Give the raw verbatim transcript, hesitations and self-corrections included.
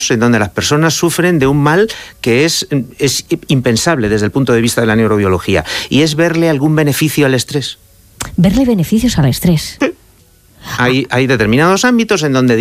en donde las personas sufren de un mal que es, es impensable desde el punto de vista de la neurobiología, y es verle algún beneficio al estrés. Verle beneficios al estrés. Hay, hay determinados ámbitos en donde